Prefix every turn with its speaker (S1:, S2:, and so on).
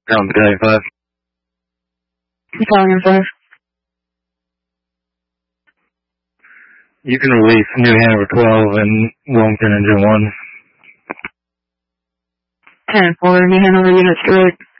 S1: Ground Battalion 5.
S2: Battalion 5.
S1: You can release New Hanover 12 and Wilmington Engine 1.
S2: 10-4, New Hanover units direct.